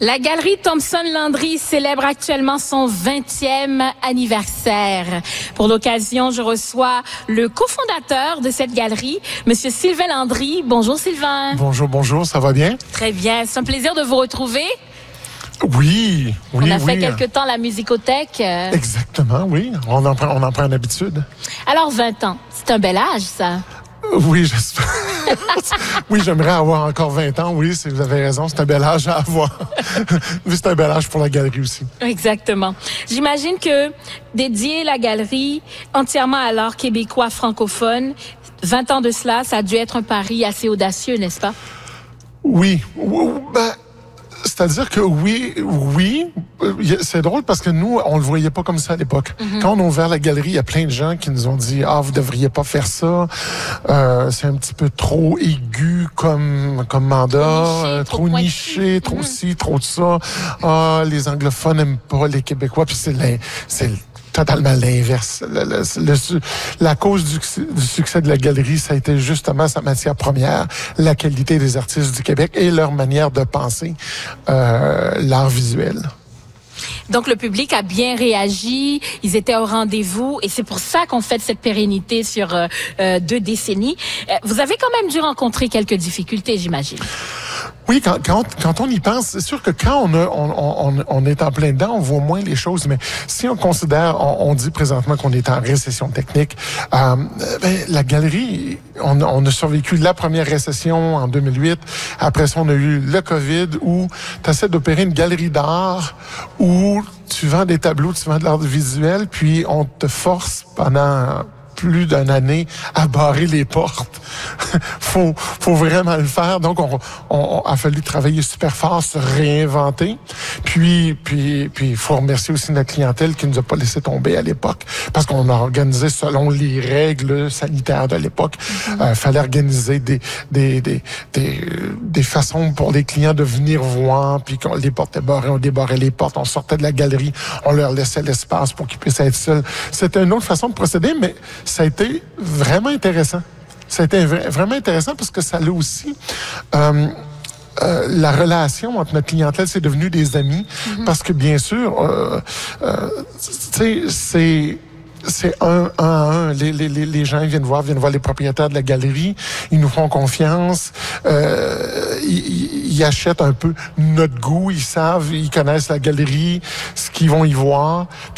La galerie Thompson-Landry célèbre actuellement son 20e anniversaire. Pour l'occasion, je reçois le cofondateur de cette galerie, Monsieur Sylvain Landry. Bonjour Sylvain. Bonjour, ça va bien? Très bien, c'est un plaisir de vous retrouver. Oui. On a fait quelque temps la musicothèque. Exactement, oui. On en prend l'habitude. Alors 20 ans, c'est un bel âge ça. Oui, j'espère. Oui, j'aimerais avoir encore 20 ans. Oui, vous avez raison, c'est un bel âge à avoir. Mais c'est un bel âge pour la galerie aussi. Exactement. J'imagine que dédier la galerie entièrement à l'art québécois francophone, 20 ans de cela, ça a dû être un pari assez audacieux, n'est-ce pas? Oui. C'est-à-dire que oui, c'est drôle parce que nous, on le voyait pas comme ça à l'époque. Quand on a ouvert la galerie, il y a plein de gens qui nous ont dit « Ah, vous devriez pas faire ça. C'est un petit peu trop aigu comme mandat, trop niché, trop ci, trop de ça. Ah, les anglophones aiment pas les Québécois. » Puis c'est totalement l'inverse. La cause du succès de la galerie, ça a été justement sa matière première, la qualité des artistes du Québec et leur manière de penser l'art visuel. Donc, le public a bien réagi, ils étaient au rendez-vous et c'est pour ça qu'on fait cette pérennité sur 2 décennies. Vous avez quand même dû rencontrer quelques difficultés, j'imagine. Oui, quand on y pense, c'est sûr que quand on est en plein dedans, on voit moins les choses. Mais si on considère, on dit présentement qu'on est en récession technique, la galerie, on a survécu la première récession en 2008. Après ça, on a eu le COVID où tu essaies d'opérer une galerie d'art où tu vends des tableaux, tu vends de l'art visuel, puis on te force pendant plus d'une année à barrer les portes. faut vraiment le faire. Donc, on a fallu travailler super fort, se réinventer. Puis, il faut remercier aussi notre clientèle qui nous a pas laissé tomber à l'époque, parce qu'on a organisé selon les règles sanitaires de l'époque. Fallait organiser des façons pour les clients de venir voir, puis quand les portes étaient barrées, on débarrait les portes, on sortait de la galerie, on leur laissait l'espace pour qu'ils puissent être seuls. C'était une autre façon de procéder, mais ça a été vraiment intéressant. Ça a été vraiment intéressant parce que ça l'a aussi... la relation entre notre clientèle, c'est devenu des amis. Parce que, bien sûr, c'est un à un. Les gens viennent voir les propriétaires de la galerie. Ils nous font confiance. Ils achètent un peu notre goût. Ils savent, ils connaissent la galerie, ce qu'ils vont y voir.